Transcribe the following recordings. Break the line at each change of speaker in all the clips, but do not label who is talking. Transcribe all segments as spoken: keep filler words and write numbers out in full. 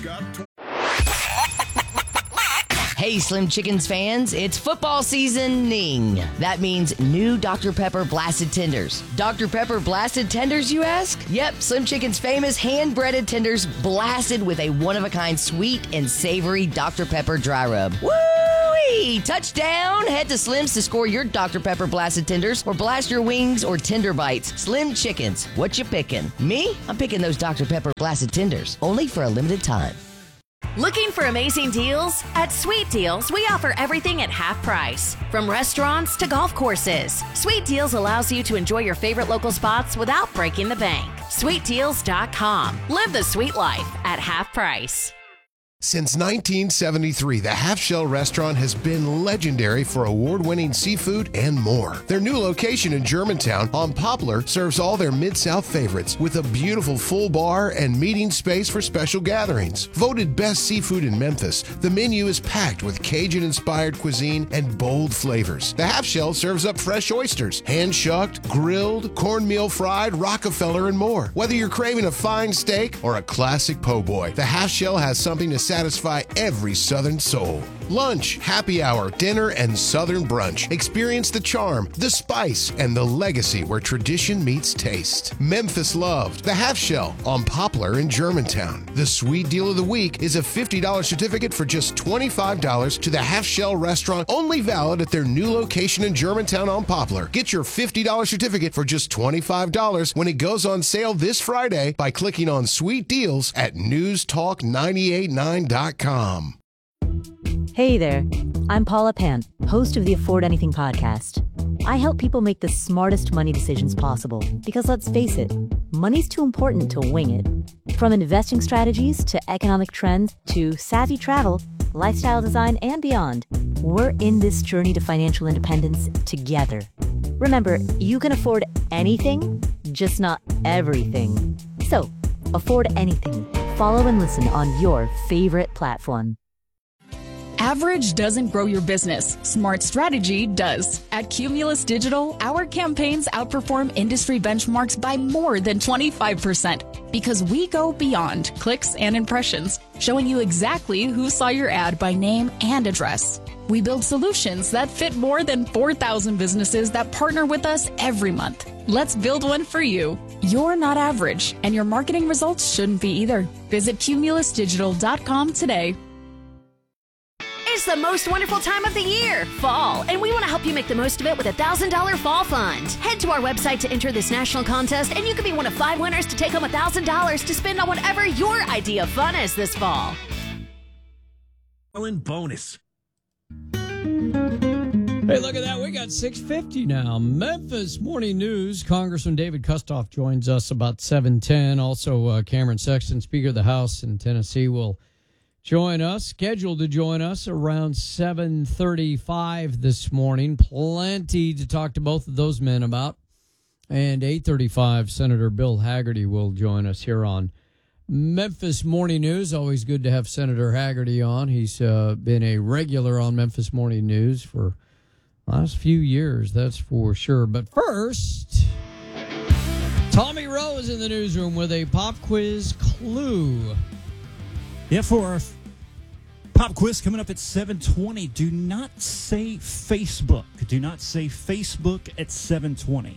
Hey, Slim Chickens fans, it's football seasoning. That means new Doctor Pepper Blasted Tenders. Doctor Pepper Blasted Tenders, you ask? Yep, Slim Chicken's famous hand-breaded tenders blasted with a one-of-a-kind sweet and savory Doctor Pepper dry rub. Woo-wee! Touchdown! Head to Slim's to score your Doctor Pepper Blasted Tenders or blast your wings or tender bites. Slim Chickens, what you picking? Me? I'm picking those Doctor Pepper Blasted Tenders, only for a limited time.
Looking for amazing deals? At Sweet Deals, we offer everything at half price. From restaurants to golf courses, Sweet Deals allows you to enjoy your favorite local spots without breaking the bank. sweet deals dot com. Live the sweet life at half price.
Since nineteen seventy-three, the Half Shell Restaurant has been legendary for award-winning seafood and more. Their new location in Germantown on Poplar serves all their Mid-South favorites with a beautiful full bar and meeting space for special gatherings. Voted best seafood in Memphis, the menu is packed with Cajun-inspired cuisine and bold flavors. The Half Shell serves up fresh oysters, hand-shucked, grilled, cornmeal fried, Rockefeller, and more. Whether you're craving a fine steak or a classic po' boy, the Half Shell has something to satisfy every Southern soul. Lunch, happy hour, dinner, and Southern brunch. Experience the charm, the spice, and the legacy where tradition meets taste. Memphis loved the Half Shell on Poplar in Germantown. The sweet deal of the week is a fifty dollars certificate for just twenty-five dollars to the Half Shell Restaurant, only valid at their new location in Germantown on Poplar. Get your fifty dollars certificate for just twenty-five dollars when it goes on sale this Friday by clicking on Sweet Deals at news talk nine eight nine dot com.
Hey there, I'm Paula Pant, host of the Afford Anything podcast. I help people make the smartest money decisions possible because, let's face it, money's too important to wing it. From investing strategies to economic trends to savvy travel, lifestyle design, and beyond, we're in this journey to financial independence together. Remember, you can afford anything, just not everything. So, afford anything. Follow and listen on your favorite platform.
Average doesn't grow your business. Smart strategy does. At Cumulus Digital, our campaigns outperform industry benchmarks by more than twenty-five percent because we go beyond clicks and impressions, showing you exactly who saw your ad by name and address. We build solutions that fit more than four thousand businesses that partner with us every month. Let's build one for you. You're not average, and your marketing results shouldn't be either. Visit cumulus digital dot com today.
It's the most wonderful time of the year, fall, and we want to help you make the most of it with a one thousand dollars Fall Fund. Head to our website to enter this national contest, and you could be one of five winners to take home one thousand dollars to spend on whatever your idea of fun is this fall.
Bonus.
Hey, look at that. We got six fifty now. Memphis Morning News. Congressman David Kustoff joins us about seven ten. Also, uh, Cameron Sexton, Speaker of the House in Tennessee, will join us, scheduled to join us around seven thirty-five this morning. Plenty to talk to both of those men about. And eight thirty-five, Senator Bill Hagerty will join us here on Memphis Morning News. Always good to have Senator Hagerty on. He's uh, been a regular on Memphis Morning News for the last few years, that's for sure. But first, Tommy Rowe is in the newsroom with a pop quiz clue.
Yeah, for our pop quiz coming up at seven twenty, do not say Facebook. Do not say Facebook at seven twenty.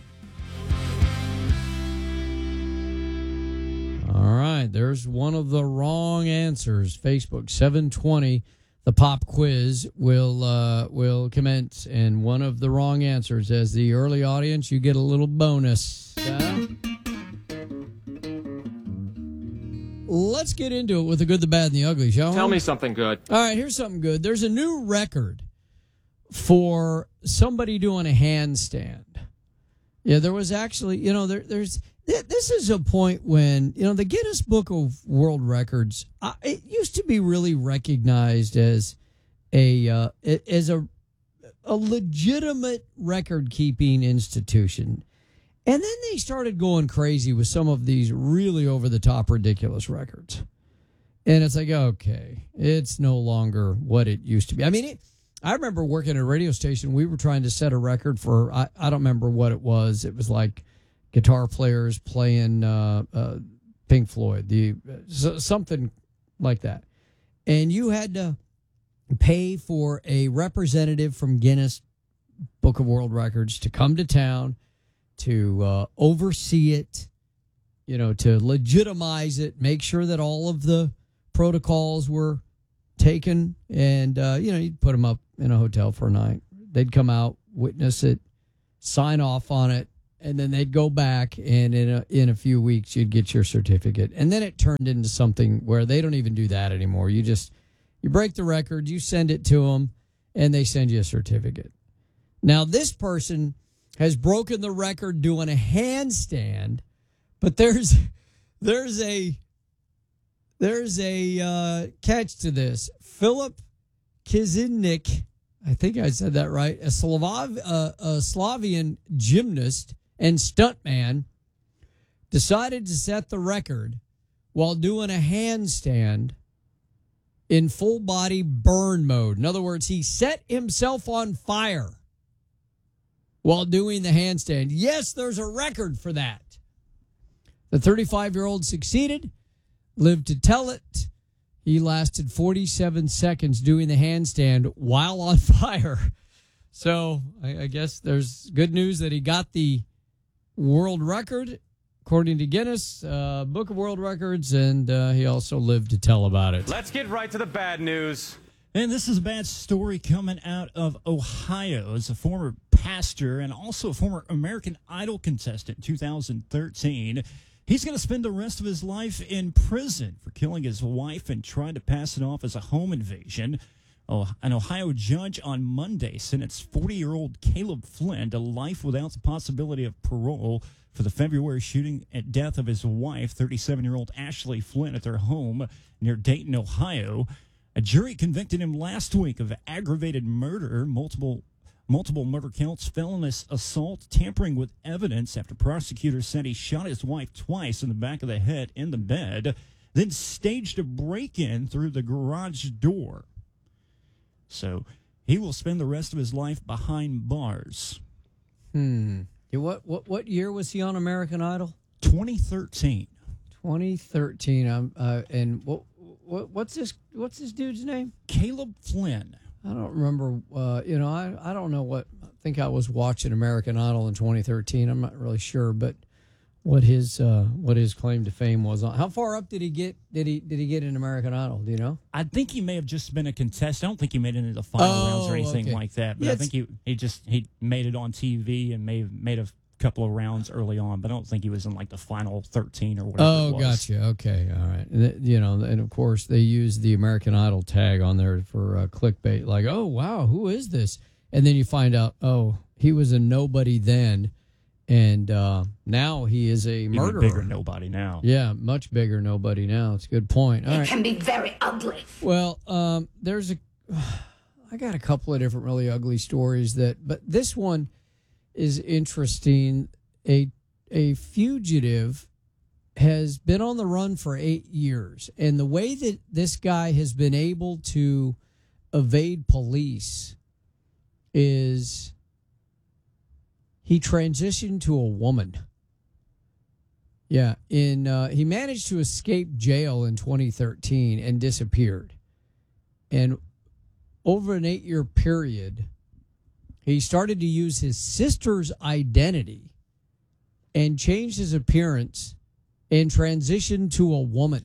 All right, there's one of the wrong answers. Facebook, seven twenty. The pop quiz will uh, will commence, and one of the wrong answers, as the early audience, you get a little bonus. Uh, let's get into it with the good, the bad, and the ugly, shall we?
Tell me something good.
All right, here's something good. There's a new record for somebody doing a handstand. Yeah, there was actually, you know, there, there's... This is a point when, you know, the Guinness Book of World Records, uh, it used to be really recognized as a uh, as a a legitimate record-keeping institution. And then they started going crazy with some of these really over-the-top ridiculous records. And it's like, okay, it's no longer what it used to be. I mean, it, I remember working at a radio station. We were trying to set a record for, I, I don't remember what it was. It was like guitar players playing uh, uh, Pink Floyd, the uh, something like that. And you had to pay for a representative from Guinness Book of World Records to come to town to uh, oversee it, you know, to legitimize it, make sure that all of the protocols were taken. And, uh, you know, you'd put them up in a hotel for a night. They'd come out, witness it, sign off on it, and then they'd go back, and in a, in a few weeks, you'd get your certificate. And then it turned into something where they don't even do that anymore. You just, you break the record, you send it to them, and they send you a certificate. Now, this person has broken the record doing a handstand, but there's there's a there's a uh, catch to this. Philip Kizinnik, I think I said that right, a Slav uh, a Slavian gymnast and stuntman, decided to set the record while doing a handstand in full body burn mode. In other words, he set himself on fire while doing the handstand. Yes, there's a record for that. The thirty-five-year-old succeeded, lived to tell it. He lasted forty-seven seconds doing the handstand while on fire. So I, I guess there's good news that he got the world record, according to Guinness uh, Book of World Records, and uh, he also lived to tell about it.
Let's get right to the bad news.
And this is a bad story coming out of Ohio. As a former pastor and also a former American Idol contestant in two thousand thirteen, he's going to spend the rest of his life in prison for killing his wife and trying to pass it off as a home invasion. Oh, an Ohio judge on Monday sentenced forty-year-old Caleb Flynn to life without the possibility of parole for the February shooting and death of his wife, thirty-seven-year-old Ashley Flynn, at their home near Dayton, Ohio. A jury convicted him last week of aggravated murder, multiple multiple murder counts, felonious assault, tampering with evidence after prosecutors said he shot his wife twice in the back of the head in the bed, then staged a break-in through the garage door. So he will spend the rest of his life behind bars.
Hmm. Yeah, what what what year was he on American Idol?
twenty thirteen.
twenty thirteen. Um. Uh. And what what what's this what's this dude's name?
Caleb Flynn.
I don't remember. Uh. You know. I I don't know what. I think I was watching American Idol in twenty thirteen. I'm not really sure, but what his uh what his claim to fame was on. How far up did he get? Did he did he get in American Idol? Do you know?
I think he may have just been a contestant. I don't think he made it into the final
Oh,
rounds or anything
okay.
like that. But
Yeah,
I think he he just he made it on T V and may have made a couple of rounds early on. But I don't think he was in like the final thirteen or whatever.
Oh,
it was.
gotcha. Okay, all right. And th- you know, and of course they use the American Idol tag on there for uh, clickbait. Like, oh wow, who is this? And then you find out, oh, he was a nobody then. And uh, now he is a
Even
murderer.
bigger nobody now.
Yeah, much bigger nobody now. It's a good point. All
It
right.
can be very ugly.
Well, um, there's a. I got a couple of different really ugly stories that, but this one is interesting. A a fugitive has been on the run for eight years, and the way that this guy has been able to evade police is he transitioned to a woman. Yeah, in uh, he managed to escape jail in twenty thirteen and disappeared. And over an eight-year period, he started to use his sister's identity and changed his appearance and transitioned to a woman.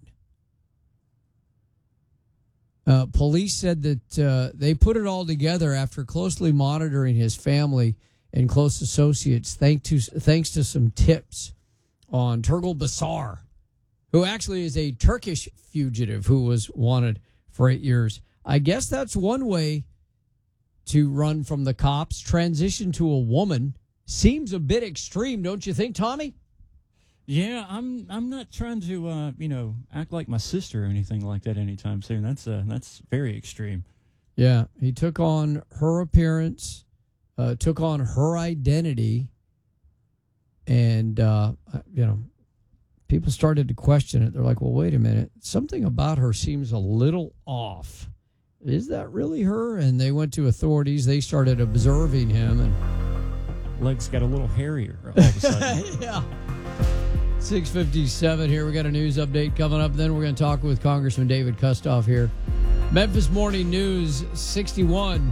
Uh, police said that uh, they put it all together after closely monitoring his family and close associates, thanks to, thanks to some tips on Turgal Basar, who actually is a Turkish fugitive who was wanted for eight years. I guess that's one way to run from the cops. Transition to a woman seems a bit extreme, don't you think, Tommy?
Yeah, I'm I'm not trying to uh, you know act like my sister or anything like that anytime soon. That's uh, that's very extreme.
Yeah, he took on her appearance, uh, took on her identity, and uh, you know, people started to question it. They're like, "Well, wait a minute, something about her seems a little off. Is that really her?" And they went to authorities. They started observing him, and
Legs got a little hairier all of a sudden.
yeah. six fifty-seven here. We got a news update coming up. Then we're going to talk with Congressman David Kustoff here. Memphis Morning News sixty-one.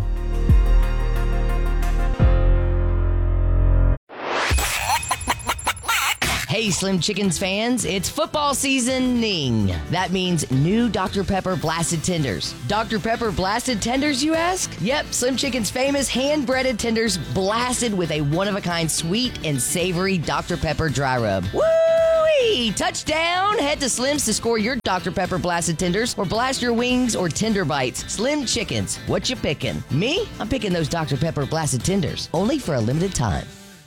Hey, Slim Chickens fans, it's football seasoning. That means new Doctor Pepper Blasted Tenders. Doctor Pepper Blasted Tenders, you ask? Yep, Slim Chickens' famous hand-breaded tenders blasted with a one-of-a-kind sweet and savory Doctor Pepper dry rub. Woo-wee! Touchdown! Head to Slim's to score your Doctor Pepper Blasted Tenders or blast your wings or tender bites. Slim Chickens, what you picking? Me? I'm picking those Doctor Pepper Blasted Tenders, only for a limited time.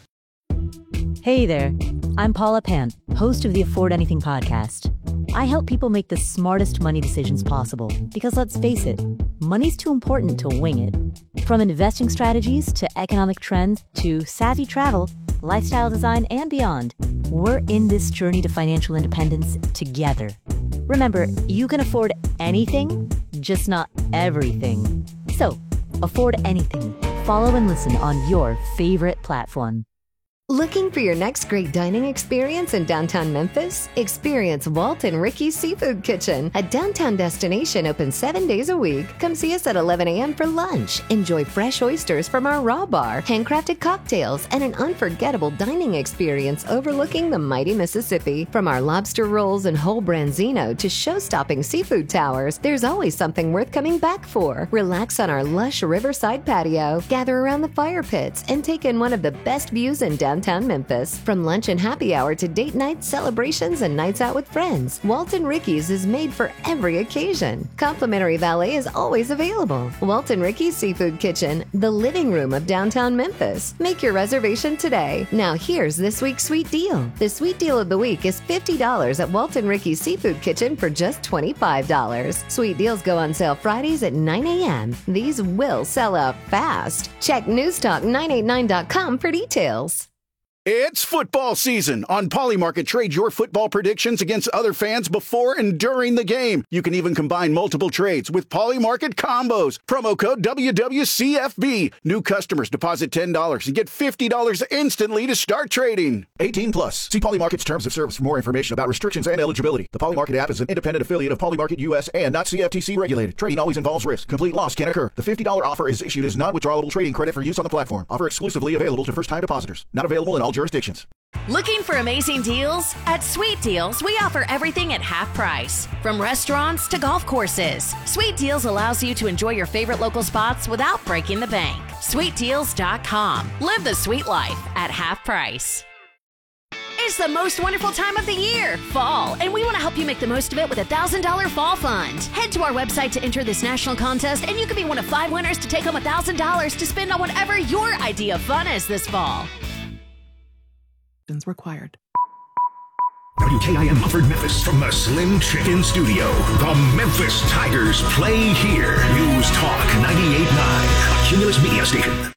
Hey there, I'm Paula Pant, host of the Afford Anything podcast. I help people make the smartest money decisions possible because let's face it, money's too important to wing it. From investing strategies to economic trends to savvy travel, lifestyle design, and beyond, we're in this journey to financial independence together. Remember, you can afford anything, just not everything. So, afford anything. Follow and listen on your favorite platform.
Looking for your next great dining experience in downtown Memphis? Experience Walt and Ricky's Seafood Kitchen, a downtown destination open seven days a week. Come see us at eleven a.m. for lunch. Enjoy fresh oysters from our raw bar, handcrafted cocktails, and an unforgettable dining experience overlooking the mighty Mississippi. From our lobster rolls and whole branzino to show-stopping seafood towers, there's always something worth coming back for. Relax on our lush riverside patio, gather around the fire pits, and take in one of the best views in downtown Downtown Memphis. From lunch and happy hour to date nights, celebrations, and nights out with friends, Walt and Ricky's is made for every occasion. Complimentary valet is always available. Walt and Ricky's Seafood Kitchen, the living room of downtown Memphis. Make your reservation today. Now here's this week's sweet deal. The sweet deal of the week is fifty dollars at Walt and Ricky's Seafood Kitchen for just twenty-five dollars. Sweet deals go on sale Fridays at nine a.m. These will sell out fast. Check newstalk nine eighty-nine dot com for details.
It's football season. On Polymarket, trade your football predictions against other fans before and during the game. You can even combine multiple trades with Polymarket combos. Promo code W W C F B. New customers deposit ten dollars and get fifty dollars instantly to start trading. eighteen plus. See Polymarket's terms of service for more information about restrictions and eligibility. The Polymarket app is an independent affiliate of Polymarket U S and not C F T C regulated. Trading always involves risk. Complete loss can occur. The fifty dollars offer is issued as non-withdrawable trading credit for use on the platform. Offer exclusively available to first-time depositors. Not available in all jurisdictions.
Looking for amazing deals? At Sweet Deals, we offer everything at half price. From restaurants to golf courses, Sweet Deals allows you to enjoy your favorite local spots without breaking the bank. sweet deals dot com. Live the sweet life at half price. It's the most wonderful time of the year, fall, and we want to help you make the most of it with a one thousand dollars Fall Fund. Head to our website to enter this national contest, and you could be one of five winners to take home one thousand dollars to spend on whatever your idea of fun is this fall.
Required.
W K I M Mumford, Memphis, from the Slim Chicken Studio. The Memphis Tigers play here. News Talk ninety-eight point nine, a Cumulus Media station.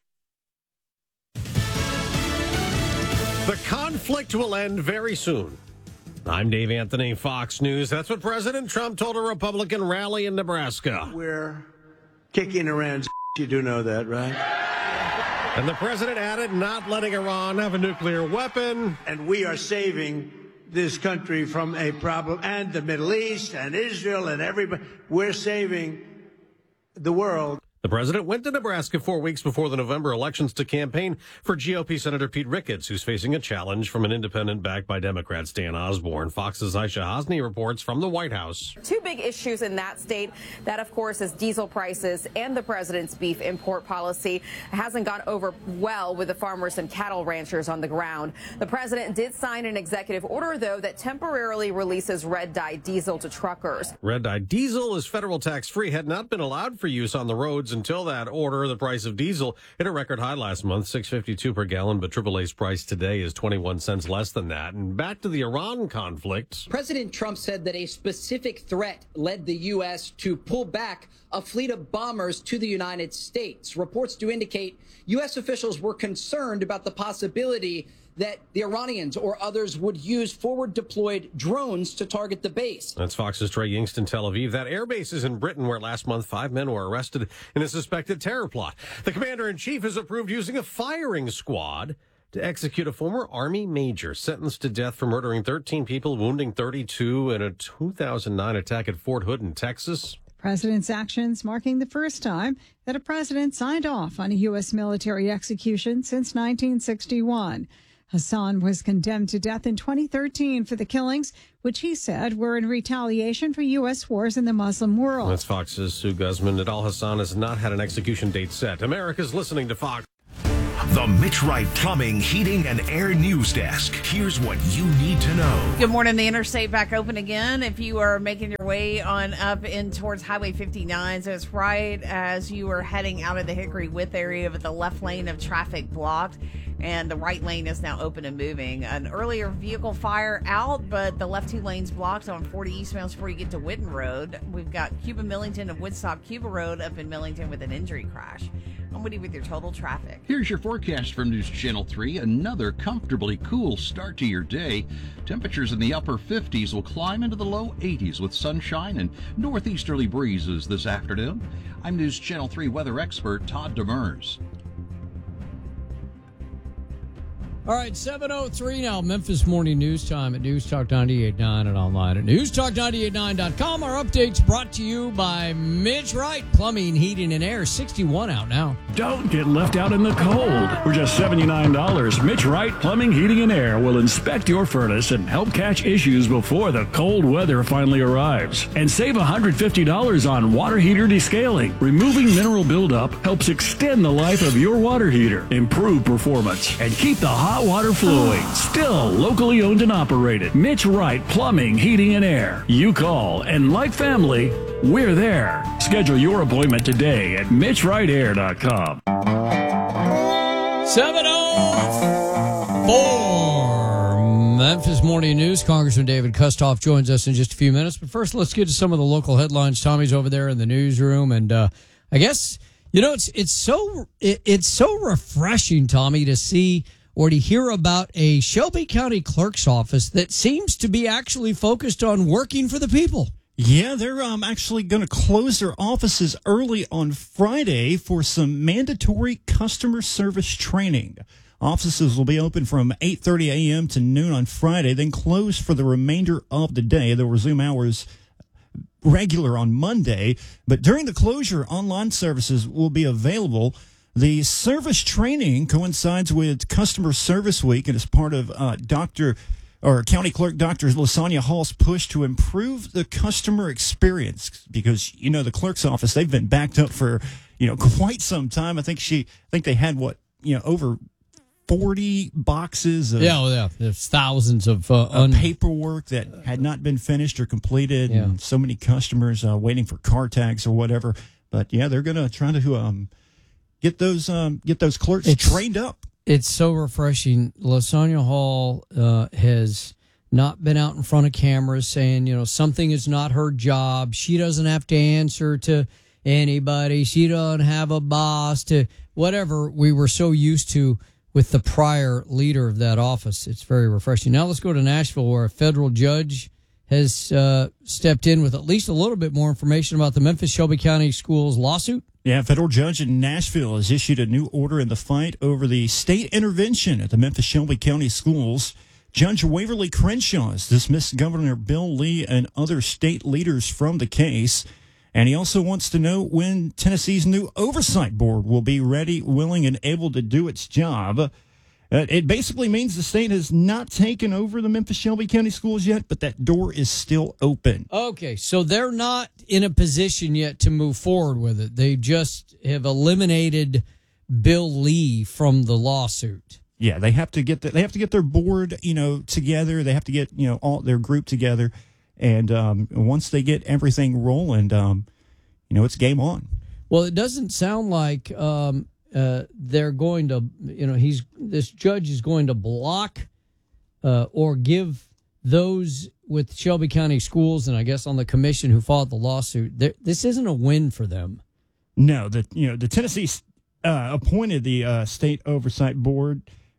The conflict will end very soon. I'm Dave Anthony, Fox News. That's what President Trump told a Republican rally in Nebraska.
We're kicking around. You do know that, right?
And the president added, not letting Iran have a nuclear weapon.
And we are saving this country from a problem, and the Middle East and Israel and everybody. We're saving the world.
The president went to Nebraska four weeks before the November elections to campaign for G O P Senator Pete Ricketts, who's facing a challenge from an independent backed by Democrat Stan Osborne. Fox's Aisha Hosni reports from the White House.
Two big issues in that state. That, of course, is diesel prices and the president's beef import policy. It hasn't gone over well with the farmers and cattle ranchers on the ground. The president did sign an executive order, though, that temporarily releases red dye diesel to truckers.
Red dye diesel is federal tax-free, had not been allowed for use on the roads until that order. The price of diesel hit a record high last month, six fifty-two per gallon, but triple A's price today is twenty-one cents less than that. And back to the Iran conflict.
President Trump said that a specific threat led the U S to pull back a fleet of bombers to the United States. Reports do indicate U S officials were concerned about the possibility that the Iranians or others would use forward-deployed drones to target the base.
That's Fox's Trey Yingst in Tel Aviv. That air base is in Britain, where last month five men were arrested in a suspected terror plot. The commander-in-chief has approved using a firing squad to execute a former Army major sentenced to death for murdering thirteen people, wounding thirty-two in a two thousand nine attack at Fort Hood in Texas.
President's actions marking the first time that a president signed off on a U S military execution since nineteen sixty-one. Hassan was condemned to death in twenty thirteen for the killings, which he said were in retaliation for U S wars in the Muslim world.
That's Fox's Sue Guzman. Nidal Hassan has not had an execution date set. America's listening to Fox.
The Mitch Wright Plumbing, Heating, and Air News Desk. Here's what you need to know.
Good morning. The interstate back open again. If you are making your way on up in towards Highway fifty-nine, so it's right as you are heading out of the Hickory Width area with the left lane of traffic blocked, and the right lane is now open and moving. An earlier vehicle fire out, but the left two lanes blocked on forty eastbound before you get to Witten Road. We've got Cuba Millington and Woodstock Cuba Road up in Millington with an injury crash. I'm Woody with your total traffic.
Here's your forecast from News Channel three. Another comfortably cool start to your day. Temperatures in the upper fifties will climb into the low eighties with sunshine and northeasterly breezes this afternoon. I'm News Channel three weather expert Todd Demers.
All right, seven oh three now, Memphis Morning News Time at News Talk ninety-eight point nine and online at news talk ninety-eight point nine dot com. Our updates brought to you by Mitch Wright Plumbing, Heating, and Air. sixty-one out now.
Don't get left out in the cold. For just seventy-nine dollars, Mitch Wright Plumbing, Heating, and Air will inspect your furnace and help catch issues before the cold weather finally arrives. And save one hundred fifty dollars on water heater descaling. Removing mineral buildup helps extend the life of your water heater, improve performance, and keep the hot water flowing. Still locally owned and operated. Mitch Wright Plumbing, Heating, and Air. You call, and like family, we're there. Schedule your appointment today at mitch wright air dot com.
seven oh four Memphis Morning News. Congressman David Kustoff joins us in just a few minutes. But first, let's get to some of the local headlines. Tommy's over there in the newsroom, and uh, I guess you know it's it's so it, it's so refreshing, Tommy, to see or to hear about a Shelby County clerk's office that seems to be actually focused on working for the people.
Yeah, they're um, actually going to close their offices early on Friday for some mandatory customer service training. Offices will be open from eight thirty a.m. to noon on Friday, then close for the remainder of the day. They'll resume hours regular on Monday, but during the closure, online services will be available. The service training coincides with Customer Service Week and is part of uh, Doctor or County Clerk Doctor Lasagna Hall's push to improve the customer experience, because you know the clerk's office, they've been backed up for you know quite some time. I think she, I think they had what you know over forty boxes of
yeah, well, yeah, there's thousands of uh, un-
paperwork that had not been finished or completed,
yeah.
and so many customers uh, waiting for car tags or whatever. But yeah, they're gonna try to um. Get those um, get those clerks it's, trained up.
It's so refreshing. Lasagna Hall uh, has not been out in front of cameras saying, you know, something is not her job. She doesn't have to answer to anybody. She doesn't have a boss to whatever we were so used to with the prior leader of that office. It's very refreshing. Now let's go to Nashville, where a federal judge has uh, stepped in with at least a little bit more information about the Memphis Shelby County Schools lawsuit.
Yeah, a federal judge in Nashville has issued a new order in the fight over the state intervention at the Memphis Shelby County Schools. Judge Waverly Crenshaw has dismissed Governor Bill Lee and other state leaders from the case. And he also wants to know when Tennessee's new oversight board will be ready, willing, and able to do its job. Uh, it basically means the state has not taken over the Memphis Shelby County Schools yet, but that door is still open.
Okay, so they're not in a position yet to move forward with it. They just have eliminated Bill Lee from the lawsuit.
Yeah, they have to get the, they have to get their board, you know, together. They have to get, you know, all their group together, and um, once they get everything rolling, um, you know, it's game on.
Well, it doesn't sound like um, uh, they're going to, you know, he's this judge is going to block uh, or give those with Shelby County Schools and I guess on the commission who filed the lawsuit. This isn't a win for them.
No, the you know the Tennessee uh, appointed the uh, state oversight board.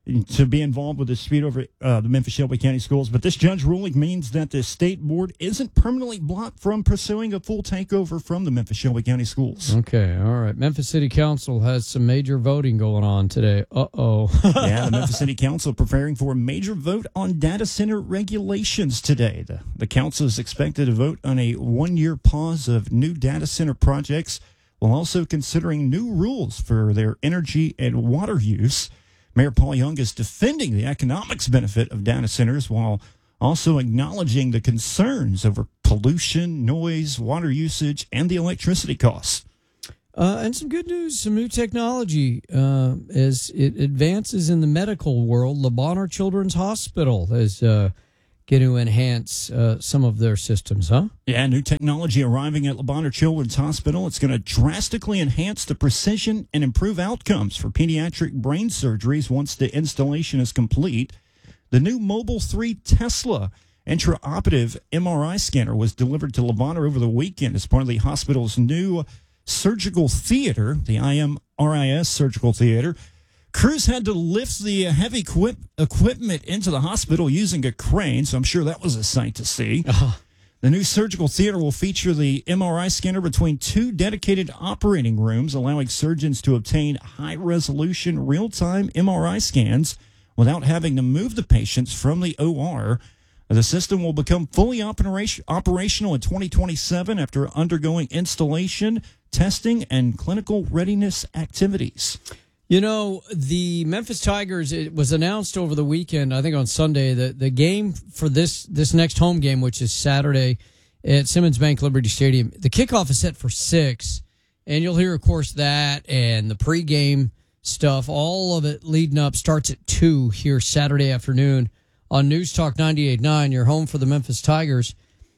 to be involved with the dispute over uh, the Memphis Shelby County Schools. But this judge ruling means that the state board isn't permanently blocked from pursuing a full takeover from the Memphis Shelby County Schools.
Okay, all right. Memphis City Council has some major voting going on today. Uh-oh.
Yeah, the Memphis City Council preparing for a major vote on data center regulations today. The, the council is expected to vote on a one-year pause of new data center projects while also considering new rules for their energy and water use. Mayor Paul Young is defending the economics benefit of data centers while also acknowledging the concerns over pollution, noise, water usage, and the electricity costs.
Uh, and some good news, some new technology uh, as it advances in the medical world. Le Bonheur Children's Hospital is uh, going to enhance uh, some of their systems, huh?
Yeah, new technology arriving at Le Bonheur Children's Hospital. It's going to drastically enhance the precision and improve outcomes for pediatric brain surgeries once the installation is complete. The new Mobile three Tesla intraoperative M R I scanner was delivered to Le Bonheur over the weekend as part of the hospital's new surgical theater, the I M R I S Surgical Theater. Crews had to lift the heavy equip- equipment into the hospital using a crane, so I'm sure that was a sight to see. Uh-huh. The new surgical theater will feature the M R I scanner between two dedicated operating rooms, allowing surgeons to obtain high-resolution, real-time M R I scans without having to move the patients from the O R. The system will become fully operation- operational in twenty twenty-seven after undergoing installation, testing, and clinical readiness activities.
You know, the Memphis Tigers, it was announced over the weekend, I think on Sunday, that the game for this this next home game, which is Saturday at Simmons Bank Liberty Stadium, the kickoff is set for six. And you'll hear, of course, that and the pregame stuff, all of it leading up, starts at two here Saturday afternoon on News Talk ninety-eight point nine, your home for the Memphis Tigers.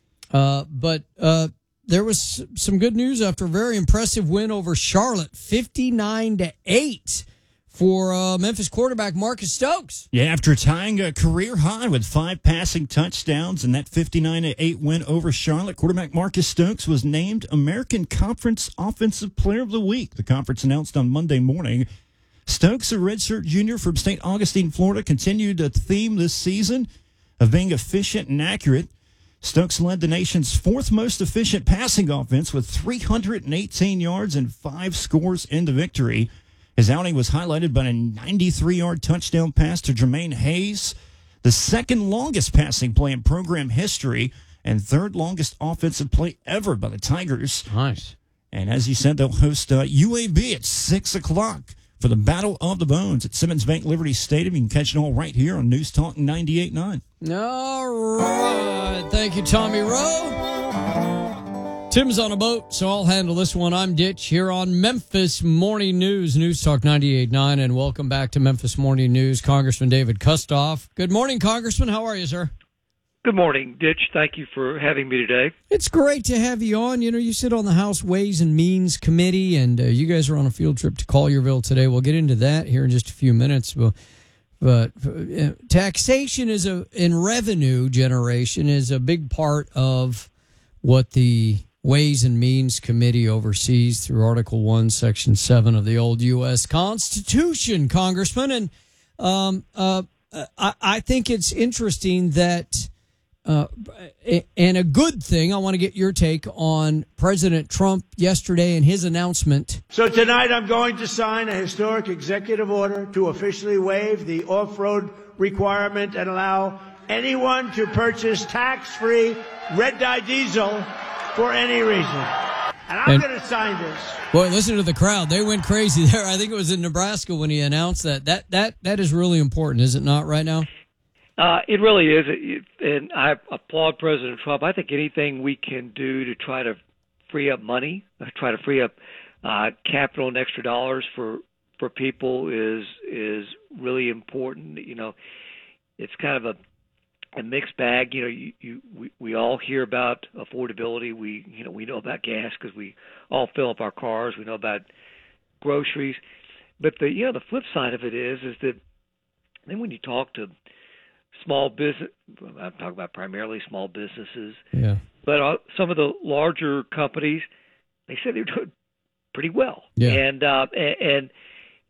Uh, but uh, there was some good news after a very impressive win over Charlotte, fifty-nine to eight for uh, Memphis quarterback Marcus Stokes.
Yeah, after tying a career high with five passing touchdowns and that fifty-nine to eight win over Charlotte, quarterback Marcus Stokes was named American Conference Offensive Player of the Week. The conference announced on Monday morning. Stokes, a redshirt junior from Saint Augustine, Florida, continued the theme this season of being efficient and accurate. Stokes led the nation's fourth most efficient passing offense with three hundred eighteen yards and five scores in the victory. His outing was highlighted by a ninety-three-yard touchdown pass to Jermaine Hayes, the second longest passing play in program history and third longest offensive play ever by the Tigers.
Nice.
And as you said, they'll host uh, U A B at six o'clock. For the Battle of the Bones at Simmons Bank Liberty Stadium. You can catch it all right here on News Talk ninety-eight point
nine. All right. Thank you, Tommy Rowe. Tim's on a boat, so I'll handle this one. I'm Ditch here on Memphis Morning News, News Talk ninety-eight point nine, and welcome back to Memphis Morning News, Congressman David Kustoff. Good morning, Congressman. How are you, sir?
Good morning, Ditch. Thank you for having me today.
It's great to have you on. You know, you sit on the House Ways and Means Committee, and uh, you guys are on a field trip to Collierville today. We'll get into that here in just a few minutes. But, but uh, taxation is a in revenue generation is a big part of what the Ways and Means Committee oversees through Article One, Section Seven of the old U S Constitution, Congressman. And um, uh, I, I think it's interesting that. Uh, and a good thing, I want to get your take on President Trump yesterday and his announcement.
So tonight I'm going to sign a historic executive order to officially waive the off-road requirement and allow anyone to purchase tax-free red-dye diesel for any reason. And I'm going to sign this.
Boy, listen to the crowd. They went crazy there. I think it was in Nebraska when he announced that. That that that is really important, is it not, right now?
Uh, it really is, and I applaud President Trump. I think anything we can do to try to free up money, try to free up uh, capital and extra dollars for, for people is is really important. You know, it's kind of a, a mixed bag. You know, you, you we, we all hear about affordability. We you know we know about gas because we all fill up our cars. We know about groceries, but the you know the flip side of it is is that then when you talk to small business, I'm talking about primarily small businesses,
yeah.
but uh, some of the larger companies, they said they're doing pretty well.
Yeah.
And, uh, and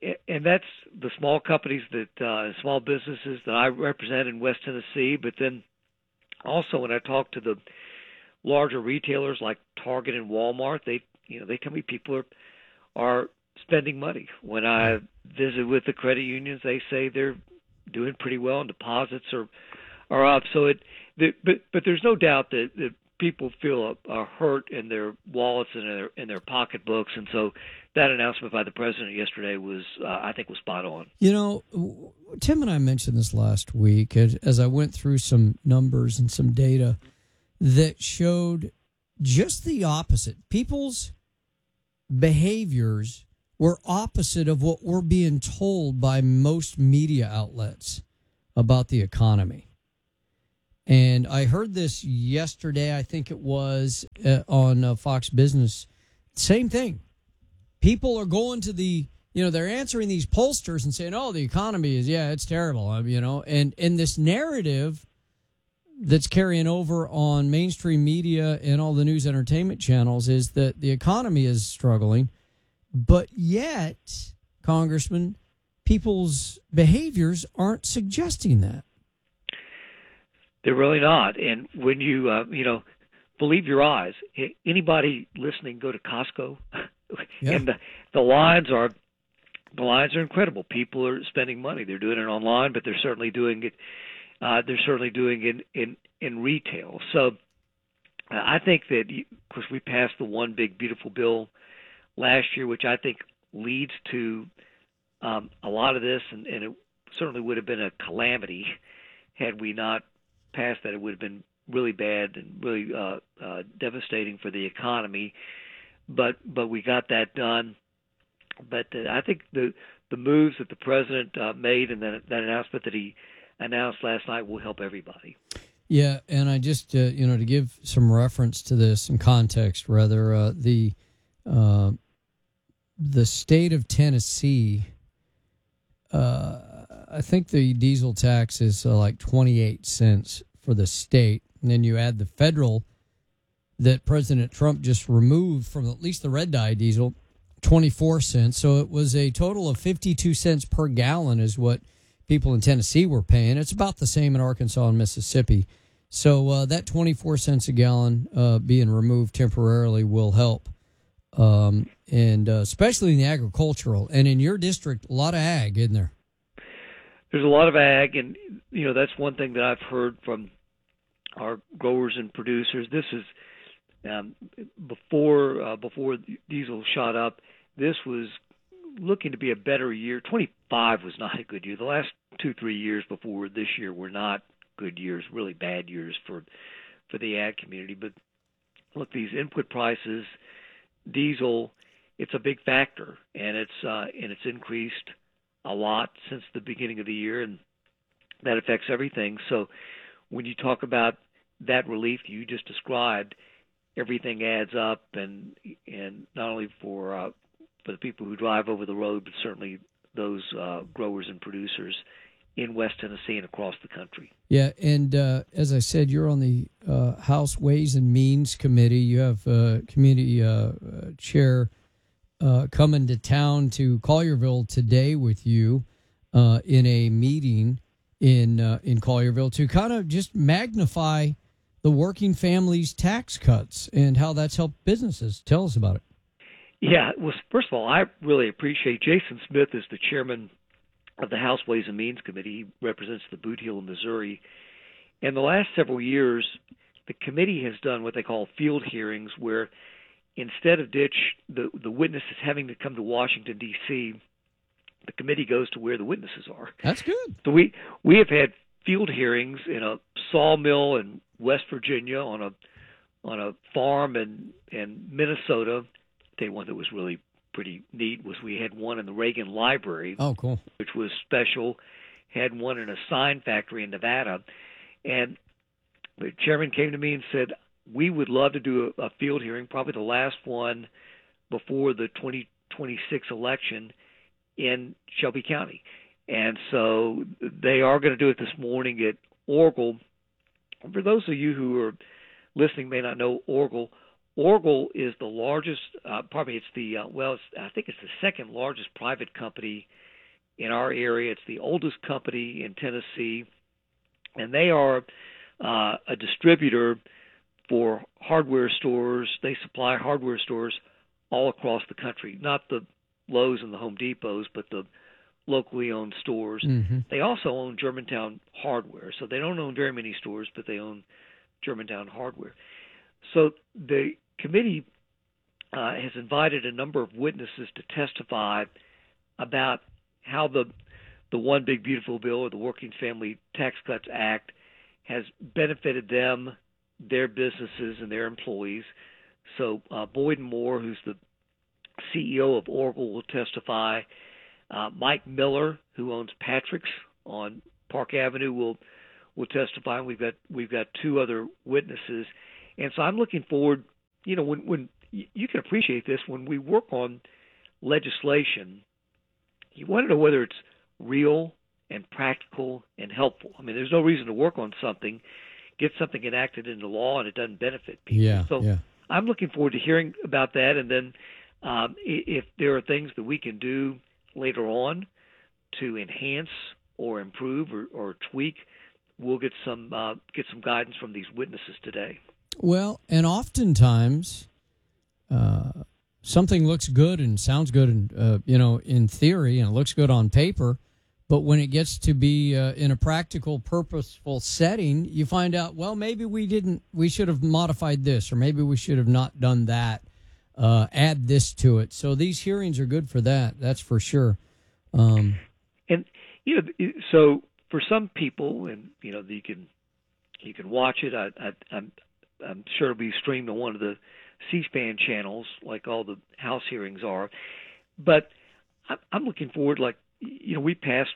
and that's the small companies that uh, small businesses that I represent in West Tennessee. But then also when I talk to the larger retailers like Target and Walmart, they you know they tell me people are are spending money. When I visit with the credit unions, they say they're doing pretty well and deposits are are up. So it, the, but but there's no doubt that, that people feel a, a hurt in their wallets and in their in their pocketbooks, and so that announcement by the president yesterday was, uh, I think, was spot on.
You know, Tim and I mentioned this last week as, as I went through some numbers and some data that showed just the opposite. People's behaviors were opposite of what we're being told by most media outlets about the economy. And I heard this yesterday, I think it was, uh, on uh, Fox Business. Same thing. People are going to the, you know, they're answering these pollsters and saying, oh, the economy is, yeah, it's terrible, um, you know. And, and this narrative that's carrying over on mainstream media and all the news entertainment channels is that the economy is struggling. But yet, Congressman, people's behaviors aren't suggesting that.
They're really not. And when you, uh, you know, believe your eyes, anybody listening, go to Costco, yeah. and the, the lines are, the lines are incredible. People are spending money. They're doing it online, but they're certainly doing it. Uh, they're certainly doing it in, in, in retail. So uh, I think that, of course, we passed the One Big Beautiful Bill last year, which I think leads to um, a lot of this, and, and it certainly would have been a calamity had we not passed that. It would have been really bad and really uh, uh, devastating for the economy. But but we got that done. But uh, I think the the moves that the president uh, made and that that announcement that he announced last night will help everybody.
Yeah, and I just uh, you know to give some reference to this and context, rather, uh, the uh, the state of Tennessee. Uh, I think the diesel tax is uh, like twenty-eight cents for the state. And then you add the federal that President Trump just removed from at least the red dye diesel, twenty-four cents. So it was a total of fifty-two cents per gallon is what people in Tennessee were paying. It's about the same in Arkansas and Mississippi. So uh, that twenty-four cents a gallon uh, being removed temporarily will help. Um, and uh, especially in the agricultural. And in your district, a lot of ag, isn't there?
There's a lot of ag, and you know that's one thing that I've heard from our growers and producers. This is um, before uh, before diesel shot up. This was looking to be a better year. twenty-five was not a good year. The last two three years before this year were not good years, really bad years for for the ag community. But look, these input prices, diesel, it's a big factor, and it's uh, and it's increased a lot since the beginning of the year, and that affects everything. So when you talk about that relief you just described, everything adds up, and and not only for uh, for the people who drive over the road, but certainly those uh, growers and producers in West Tennessee and across the country.
Yeah, and uh, as I said, you're on the uh, House Ways and Means Committee. You have uh, community uh, chair Uh, coming to town to Collierville today with you uh, in a meeting in uh, in Collierville to kind of just magnify the working families' tax cuts and how that's helped businesses. Tell us about it.
Yeah, well, first of all, I really appreciate Jason Smith is the chairman of the House Ways and Means Committee. He represents the Boot Heel in Missouri. In the last several years, the committee has done what they call field hearings, where instead of ditch the, the witnesses having to come to Washington, D C, the committee goes to where the witnesses are.
That's good.
So we, we have had field hearings in a sawmill in West Virginia, on a on a farm in, in Minnesota. The one that was really pretty neat was we had one in the Reagan Library.
Oh, cool.
Which was special. Had one in a sign factory in Nevada. And the chairman came to me and said, we would love to do a, a field hearing, probably the last one before the twenty twenty-six election in Shelby County. And so they are going to do it this morning at Orgill. For those of you who are listening may not know Orgill, Oracle is the largest, uh, pardon me, it's the, uh, well, it's, I think it's the second largest private company in our area. It's the oldest company in Tennessee, and they are uh, a distributor for hardware stores. They supply hardware stores all across the country, not the Lowe's and the Home Depots, but the locally owned stores.
Mm-hmm.
They also own Germantown Hardware, so they don't own very many stores, but they own Germantown Hardware. So the committee uh, has invited a number of witnesses to testify about how the the One Big Beautiful Bill, or the Working Family Tax Cuts Act, has benefited them, their businesses, and their employees. So uh, Boyd and Moore, who's the C E O of Oracle, will testify. Uh, Mike Miller, who owns Patrick's on Park Avenue, will will testify. We've got we've got two other witnesses, and so I'm looking forward. You know, when when you can appreciate this, when we work on legislation, you want to know whether it's real and practical and helpful. I mean, there's no reason to work on something, get something enacted into law, and it doesn't benefit people.
Yeah,
so
yeah.
I'm looking forward to hearing about that, and then um, if there are things that we can do later on to enhance or improve or, or tweak, we'll get some uh, get some guidance from these witnesses today.
Well, and oftentimes uh, something looks good and sounds good, in, uh, you know, in theory, and it looks good on paper. But when it gets to be uh, in a practical, purposeful setting, you find out, well, maybe we didn't, we should have modified this, or maybe we should have not done that. Uh, add this to it. So these hearings are good for that. That's for sure. Um,
and you know, so for some people, and you know, you can you can watch it. I, I, I'm I'm sure it'll be streamed on one of the C-SPAN channels, like all the House hearings are. But I'm, I'm looking forward. Like, you know, we passed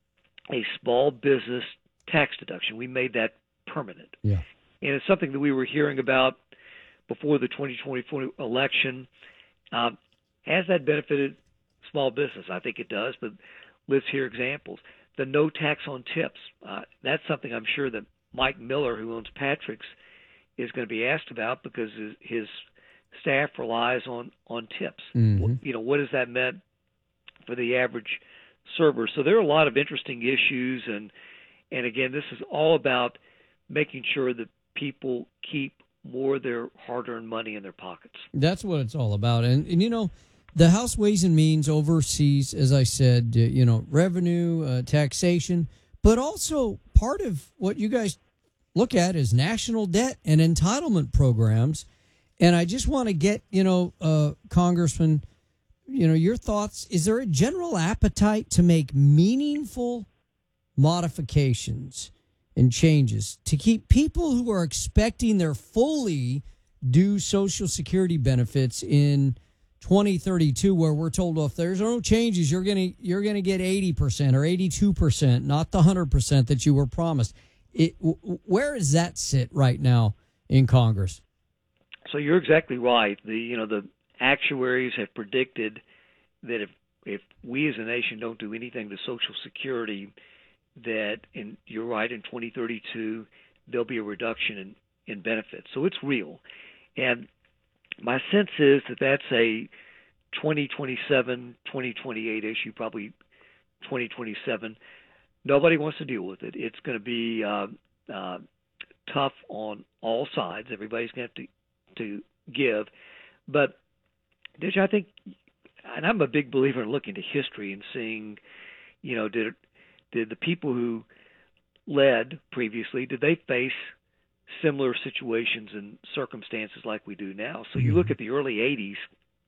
a small business tax deduction. We made that permanent.
Yeah.
And it's something that we were hearing about before the twenty twenty-four election. Um, has that benefited small business? I think it does, but let's hear examples. The no tax on tips. Uh, that's something I'm sure that Mike Miller, who owns Patrick's, is going to be asked about, because his, his staff relies on, on tips.
Mm-hmm.
You know, what has that meant for the average server? So there are a lot of interesting issues, and and again, this is all about making sure that people keep more of their hard-earned money in their pockets.
That's what it's all about. And, and you know, the House Ways and Means oversees, as I said, uh, you know, revenue, uh, taxation, but also part of what you guys look at is national debt and entitlement programs. And I just want to get, you know, uh, Congressman, you know, your thoughts. Is there a general appetite to make meaningful modifications and changes to keep people who are expecting their fully due Social Security benefits in twenty thirty-two, where we're told, well, if there's no changes, you're gonna you're gonna get eighty percent or eighty-two percent, not the one hundred percent that you were promised? It, w- where does that sit right now in Congress?
So you're exactly right. The you know the actuaries have predicted that if if we as a nation don't do anything to Social Security, that, and you're right, in twenty thirty-two there'll be a reduction in, in benefits. So it's real. And my sense is that that's a twenty twenty-seven, twenty twenty-eight issue, probably twenty twenty-seven. Nobody wants to deal with it. It's going to be uh, uh, tough on all sides. Everybody's going to have to, to give. But, Ditch, I think, and I'm a big believer in looking to history and seeing, you know, did did the people who led previously, did they face similar situations and circumstances like we do now? So you look at the early eighties,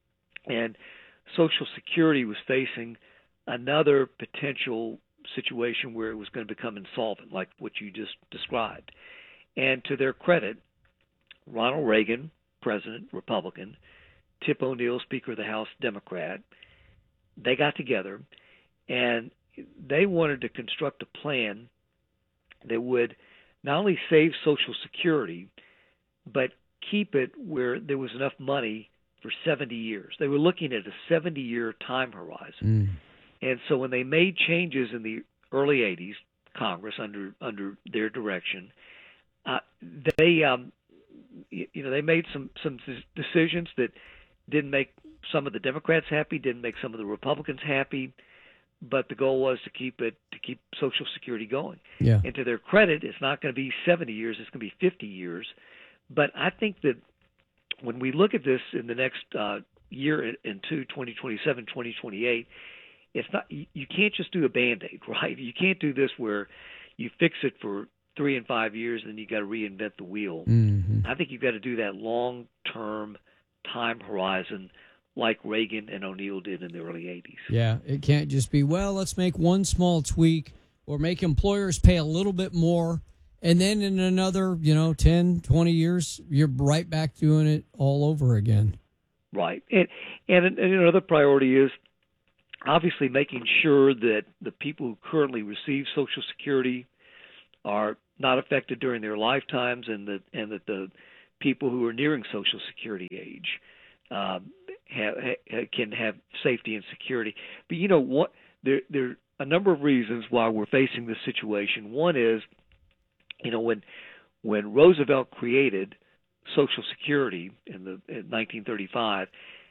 and Social Security was facing another potential situation where it was going to become insolvent, like what you just described. And to their credit, Ronald Reagan, President, Republican, Tip O'Neill, Speaker of the House, Democrat, they got together and they wanted to construct a plan that would not only save Social Security, but keep it where there was enough money for seventy years. They were looking at a seventy-year time horizon.
Mm.
And so when they made changes in the early eighties, Congress, under under their direction, uh, they um, you, you know, they made some some decisions that didn't make some of the Democrats happy, didn't make some of the Republicans happy, but the goal was to keep it to keep Social Security going.
Yeah.
And to their credit, it's not going to be seventy years; it's going to be fifty years. But I think that when we look at this in the next uh, year into twenty twenty-seven, twenty twenty-eight, it's not you can't just do a Band-Aid, right? You can't do this where you fix it for three and five years and then you got to reinvent the wheel.
Mm-hmm.
I think you've got to do that long-term time horizon like Reagan and O'Neill did in the early eighties.
Yeah, it can't just be, well, let's make one small tweak or make employers pay a little bit more, and then in another, you know, ten, twenty years, you're right back doing it all over again.
Right. And, and, and another priority is obviously making sure that the people who currently receive Social Security are not affected during their lifetimes, and that and that the people who are nearing Social Security age um, have, ha, can have safety and security. But you know what? There there are a number of reasons why we're facing this situation. One is, you know, when when Roosevelt created Social Security in the in nineteen thirty-five,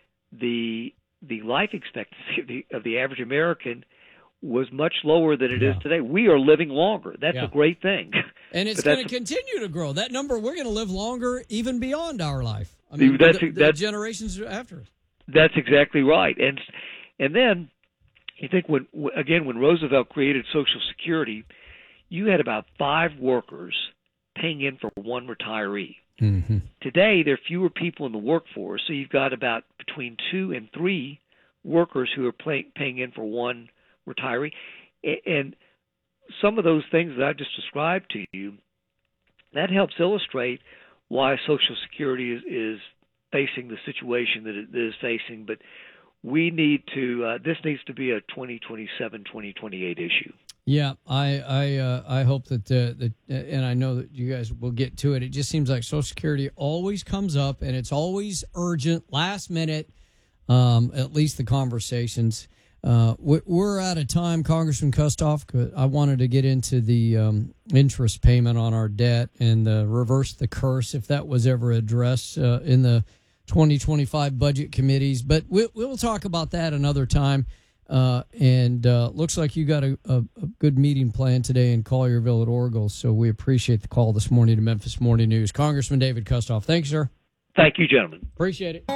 the the life expectancy of the, of the average American was much lower than it yeah. is today. We are living longer. That's
yeah.
a great thing.
And it's going to continue to grow. That number, we're going to live longer even beyond our life. I mean,
that's,
the, the
that's,
generations after us.
That's exactly right. And and then you think when again when Roosevelt created Social Security, you had about five workers paying in for one retiree.
Mm-hmm.
Today, there are fewer people in the workforce, so you've got about between two and three workers who are pay, paying in for one retiree. And some of those things that I just described to you, that helps illustrate why Social Security is, is facing the situation that it is facing. But we need to, uh, this needs to be a twenty twenty-seven, twenty twenty-eight issue.
Yeah, I I uh, I hope that uh, that uh, and I know that you guys will get to it. It just seems like Social Security always comes up, and it's always urgent, last minute. Um, at least the conversations. Uh, we're out of time, Congressman Kustoff. I wanted to get into the um, interest payment on our debt and uh, reverse the curse, if that was ever addressed uh, in the twenty twenty-five budget committees. But we, we'll talk about that another time. Uh, and uh, looks like you got a, a, a good meeting planned today in Collierville at Orgel. So we appreciate the call this morning to Memphis Morning News. Congressman David Kustoff. Thank you, sir.
Thank you, gentlemen.
Appreciate it.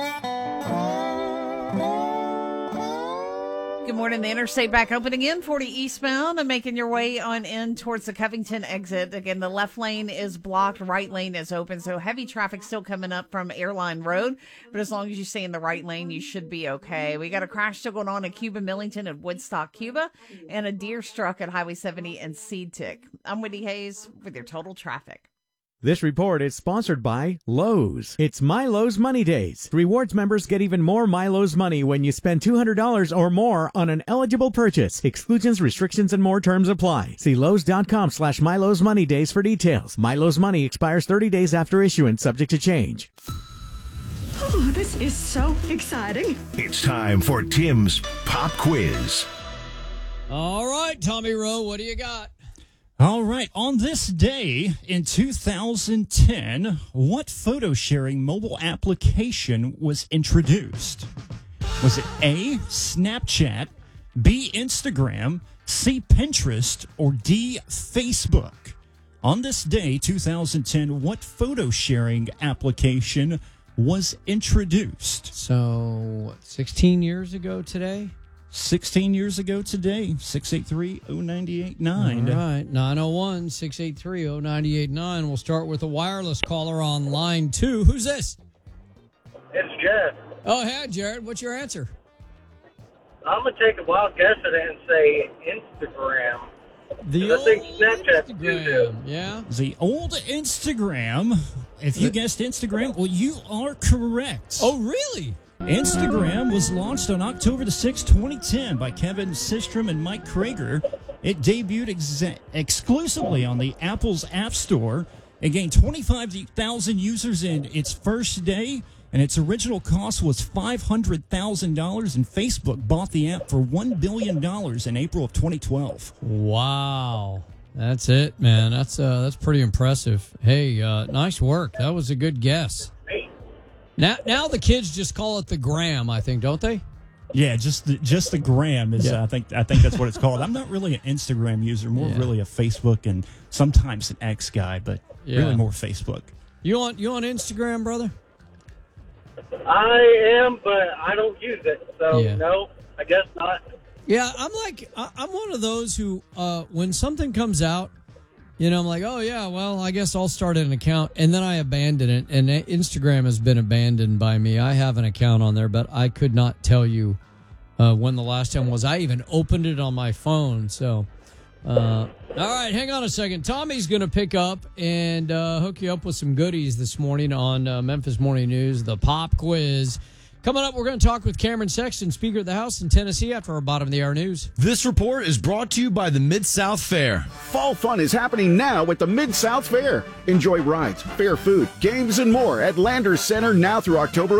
Good morning. The interstate back open again, forty eastbound, and making your way on in towards the Covington exit. Again, the left lane is blocked, right lane is open, so heavy traffic still coming up from Airline Road. But as long as you stay in the right lane, you should be okay. We got a crash still going on at Cuba Millington and Woodstock, Cuba, and a deer struck at Highway seventy and Seed Tick. I'm Wendy Hayes with your total traffic.
This report is sponsored by Lowe's. It's My Lowe's Money Days. Rewards members get even more My Lowe's money when you spend two hundred dollars or more on an eligible purchase. Exclusions, restrictions, and more terms apply. See Lowe's.com slash My Lowe's Money Days for details. My Lowe's Money expires thirty days after issuance, subject to change.
Oh, this is so exciting.
It's time for Tim's Pop Quiz.
All right, Tommy Rowe, what do you got?
All right. On this day in two thousand ten, what photo sharing mobile application was introduced? Was it A, Snapchat, B, Instagram, C, Pinterest, or D, Facebook? On this day, two thousand ten, what photo sharing application was introduced?
So, what, sixteen years ago today?
sixteen years ago today, six eight three, oh nine eight nine.
All right, nine oh one, six eight three, oh nine eight nine. We'll start with a wireless caller on line two. Who's this?
It's Jared.
Oh, hey, Jared. What's your answer?
I'm going to take a wild guess at it and say Instagram.
The
I think Snapchat's
Instagram, yeah.
The old Instagram. If you guessed Instagram, well, you are correct.
Oh, really?
Instagram was launched on October the sixth, twenty ten by Kevin Systrom and Mike Krager. It debuted ex- exclusively on the Apple's App Store. It gained twenty-five thousand users in its first day, and its original cost was five hundred thousand dollars, and Facebook bought the app for one billion dollars in April of twenty twelve.
Wow. That's it, man. That's uh, that's pretty impressive. Hey, uh, nice work. That was a good guess. Now, now the kids just call it the gram, I think, don't they?
Yeah, just the, just the gram is.
Yeah.
Uh, I think I think that's what it's called. I'm not really an Instagram user, more
Yeah.
really a Facebook and sometimes an X guy, but
Yeah.
really more Facebook.
You on you on Instagram, brother?
I am, but I don't use it, so
Yeah.
no, I guess not.
Yeah, I'm like I- I'm one of those who, uh, when something comes out, you know, I'm like, oh yeah, well, I guess I'll start an account, and then I abandon it. And Instagram has been abandoned by me. I have an account on there, but I could not tell you uh, when the last time was. I even opened it on my phone. So, uh, all right, hang on a second. Tommy's going to pick up and uh, hook you up with some goodies this morning on uh, Memphis Morning News, the pop quiz. Coming up, we're going to talk with Cameron Sexton, Speaker of the House in Tennessee, after our bottom of the hour news.
This report is brought to you by the Mid-South Fair.
Fall fun is happening now at the Mid-South Fair. Enjoy rides, fair food, games, and more at Landers Center now through October